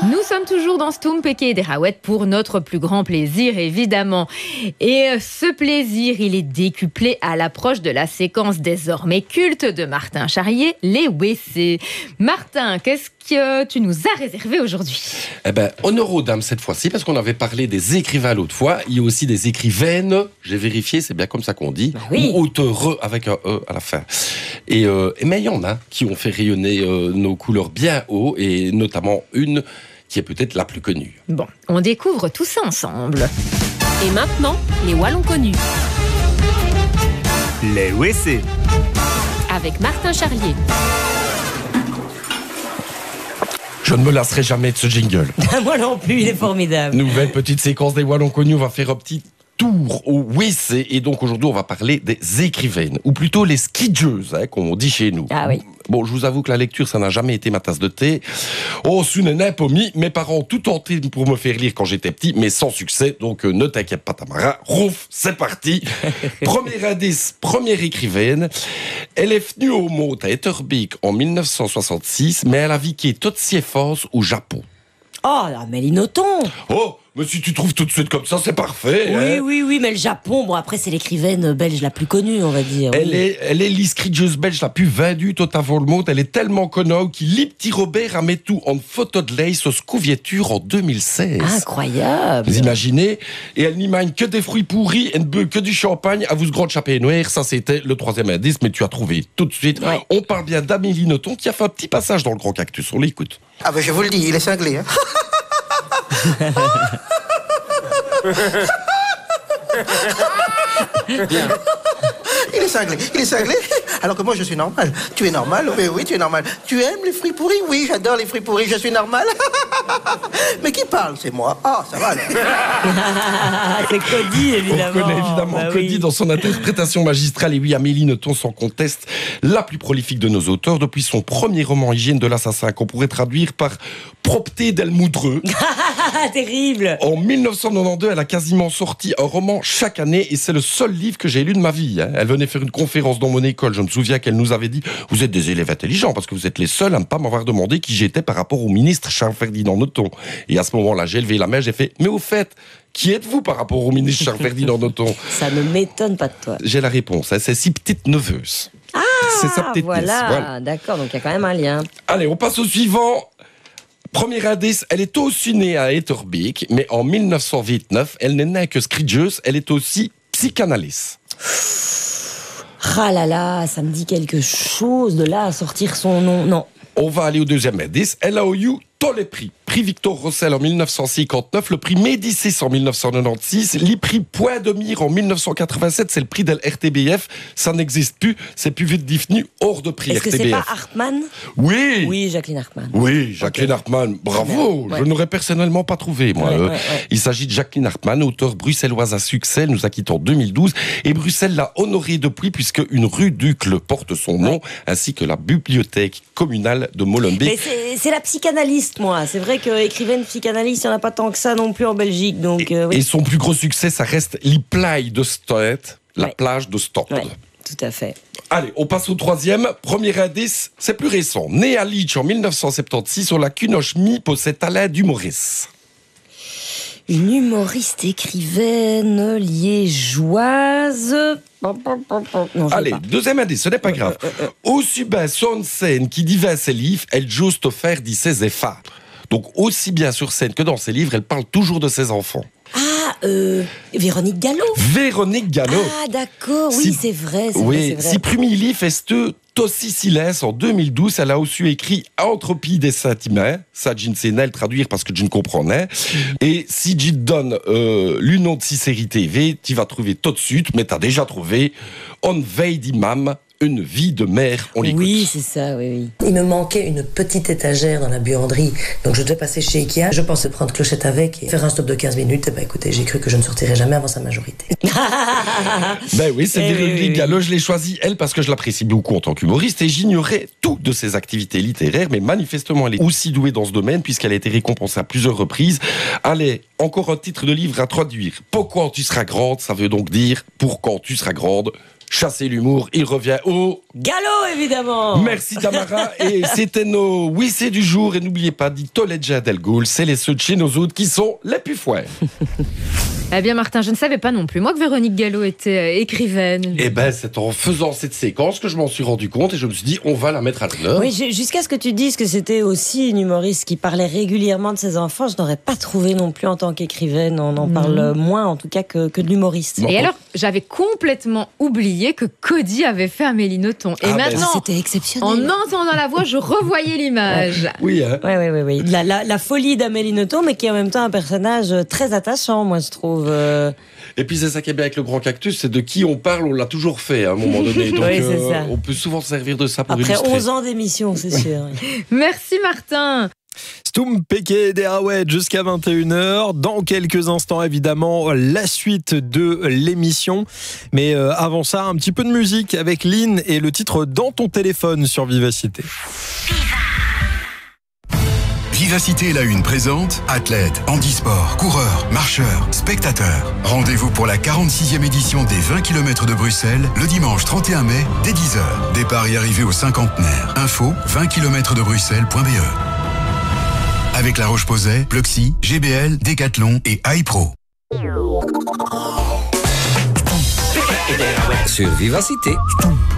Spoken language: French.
Nous sommes toujours dans Stoum, Péké et Derawet pour notre plus grand plaisir, évidemment. Et ce plaisir, il est décuplé à l'approche de la séquence désormais culte de Martin Charrier, les WC. Martin, qu'est-ce que tu nous as réservé aujourd'hui? Honneur aux dames cette fois-ci, parce qu'on avait parlé des écrivains l'autre fois. Il y a aussi des écrivaines. J'ai vérifié, c'est bien comme ça qu'on dit. Oui. Ou auteureux avec un E à la fin. Mais il y en a qui ont fait rayonner nos couleurs bien haut, et notamment une qui est peut-être la plus connue. Bon, on découvre tout ça ensemble. Et maintenant, les Wallons connus. Les WC. Avec Martin Charrier. Je ne me lasserai jamais de ce jingle. Moi non plus, il est formidable. Nouvelle petite séquence des Wallons connus. On va faire un petit tour au WC. Et donc aujourd'hui, on va parler des écrivaines, ou plutôt les skidjeuses, comme on dit chez nous. Ah oui. Bon, je vous avoue que la lecture, ça n'a jamais été ma tasse de thé. Oh, ce n'est pas mis. Mes parents ont tout tenté pour me faire lire quand j'étais petit, mais sans succès. Donc, ne t'inquiète pas, Tamara. Rouf, c'est parti. Premier indice, première écrivaine. Elle est venue au monde à Etterbeek en 1966, mais elle a vécu toute ses forces au Japon. Oh, Amélie Nothomb. Oh, mais si tu trouves tout de suite comme ça, c'est parfait. Oui, mais le Japon, bon après c'est l'écrivaine belge la plus connue, on va dire. Elle est l'escrigeuse belge la plus vendue tout avant le monde. Elle est tellement connue qu'il lit petit Robert a mis tout en photo de l'ace au couverture en 2016. Incroyable. Vous imaginez? Et elle n'y manie que des fruits pourris, elle ne boit que du champagne, à vous ce grand chapeau noir. Ça, c'était le troisième indice, mais tu as trouvé tout de suite. Ouais. On parle bien d'Amélie Nothomb qui a fait un petit passage dans le Grand Cactus. On l'écoute. Ah ben je vous le dis, il est cinglé. Hein. Il est cinglé. Alors que moi je suis normal. Tu es normal? Oui, tu es normal. Tu aimes les fruits pourris? Oui, j'adore les fruits pourris, je suis normal. Mais qui parle? C'est moi. Ah, ça va alors. C'est Cody, évidemment. On connaît évidemment Cody oui. dans son interprétation magistrale. Et oui, Amélie Nothomb, sans conteste, la plus prolifique de nos auteurs, depuis son premier roman Hygiène de l'assassin, qu'on pourrait traduire par Propté del Moudreux. Terrible. En 1992, elle a quasiment sorti un roman chaque année, et c'est le seul livre que j'ai lu de ma vie. Elle venait faire une conférence dans mon école. Je me souviens qu'elle nous avait dit: vous êtes des élèves intelligents parce que vous êtes les seuls à ne pas m'avoir demandé qui j'étais par rapport au ministre Charles-Ferdinand Nothomb. Et à ce moment-là, j'ai levé la main, j'ai fait: mais au fait, qui êtes-vous par rapport au ministre Charles-Ferdinand Nothomb? Ça ne m'étonne pas de toi. J'ai la réponse, c'est si petite neveuses. Ah, c'est sa petite nièce. voilà. D'accord, donc il y a quand même un lien. Allez, on passe au suivant. Premier indice, elle est aussi née à Etterbeek, mais en 1929, elle n'est née que scrigeuse, elle est aussi psychanalyste. Ah là là, ça me dit quelque chose de là à sortir son nom. Non. On va aller au deuxième indice. Elle a eu tous les prix. Prix Victor Rossel en 1959, le prix Médicis en 1996, les prix Point de Mire en 1987, c'est le prix de l'RTBF. Ça n'existe plus, c'est plus vite devenu hors de prix. Est-ce que RTBF. c'est pas Hartmann? Oui. Oui, Jacqueline Hartmann. Oui, Jacqueline Hartmann, bravo. Ouais. Je n'aurais personnellement pas trouvé, moi. Ouais. Il s'agit de Jacqueline Hartmann, auteure bruxelloise à succès. Elle nous a quittés en 2012. Et Bruxelles l'a honorée depuis, puisque une rue d'Uccle porte son nom, ainsi que la bibliothèque communale de Molenbeek. Mais c'est la psychanalyste, moi. C'est vrai qu'écrivaine psychanalyste, il n'y en a pas tant que ça non plus en Belgique. Donc, oui. Et son plus gros succès, ça reste les plailles de Stad, la plage de Stad. Ouais, tout à fait. Allez, on passe au troisième. Premier indice, c'est plus récent. Né à Leach en 1976, sur la Cunoche-Mi possède talent d'humoriste. Une humoriste écrivaine liégeoise. Non, Allez, pas. deuxième indice, ce n'est pas grave. Aussi bien sur scène qui divers ses livres, elle j'ose te faire dit ses efforts. Donc aussi bien sur scène que dans ses livres, elle parle toujours de ses enfants. Véronique Gallo. Véronique Gallo. Ah, d'accord, oui, c'est vrai. C'est vrai. Si premier livre est Tossi Silence en 2012, elle a aussi écrit Entropie des sentiments. Ça, je ne sais pas le traduire parce que je ne comprends pas. Et si je te donne le nom de si série TV, tu vas trouver tout de suite, mais tu as déjà trouvé On veille d'imam, une vie de mère. On l'écoute. Oui, c'est ça, oui. Il me manquait une petite étagère dans la buanderie, donc je devais passer chez Ikea. Je pensais prendre Clochette avec et faire un stop de 15 minutes. Et ben écoutez, j'ai cru que je ne sortirais jamais avant sa majorité. Ben oui, c'est Véronique Gallo. Je l'ai choisie, elle, parce que je l'apprécie beaucoup en tant qu'humoriste et j'ignorais tout de ses activités littéraires, mais manifestement, elle est aussi douée dans ce domaine puisqu'elle a été récompensée à plusieurs reprises. Allez, encore un titre de livre à traduire. Pour quand tu seras grande, ça veut donc dire pour quand tu seras grande. chasser l'humour, il revient au... Galop, évidemment. Merci Tamara, et c'était nos oui c'est du jour, et n'oubliez pas, dit Toledja Del Ghoul, c'est les ceux de chez nos autres qui sont les plus fouets. Eh bien Martin, je ne savais pas non plus, moi, que Véronique Gallo était écrivaine. Eh ben, c'est en faisant cette séquence que je m'en suis rendu compte, et je me suis dit, on va la mettre à l'honneur. Oui, jusqu'à ce que tu dises que c'était aussi une humoriste qui parlait régulièrement de ses enfants, je n'aurais pas trouvé non plus en tant qu'écrivaine. On en parle moins, en tout cas, que de l'humoriste. Bon. Et alors, j'avais complètement oublié que Cody avait fait Amélie Nothomb. Et maintenant, c'était exceptionnel. en entendant la voix, je revoyais l'image. Oui, hein. Oui. La folie d'Amélie Nothomb, mais qui est en même temps un personnage très attachant, moi, je trouve. Et puis c'est ça qui est bien avec le Grand Cactus, c'est de qui on parle, on l'a toujours fait à un moment donné. Donc Oui, c'est ça. on peut souvent se servir de ça pour Après illustrer. 11 ans d'émission, c'est sûr. Merci Martin. Stoum Peke Derawet jusqu'à 21h. Dans quelques instants, évidemment, la suite de l'émission. Mais avant ça, un petit peu de musique avec Lynn et le titre Dans ton téléphone sur Vivacité. Vivacité la une présente athlètes, handisport, coureurs, marcheurs, spectateurs. Rendez-vous pour la 46e édition des 20 km de Bruxelles le dimanche 31 mai dès 10h. Départ et arrivée au cinquantenaire. Info 20km-de-bruxelles.be. Avec La Roche-Posay, Pluxee, GBL, Decathlon et iPro. Sur Vivacité.